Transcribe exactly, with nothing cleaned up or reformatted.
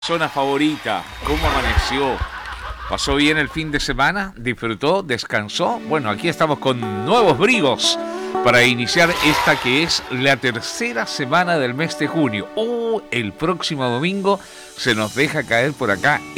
Zona favorita, ¿cómo amaneció? ¿Pasó bien el fin de semana? ¿Disfrutó? ¿Descansó? Bueno, aquí estamos con nuevos bríos para iniciar esta que es la tercera semana del mes de junio. Oh, el próximo domingo se nos deja caer por acá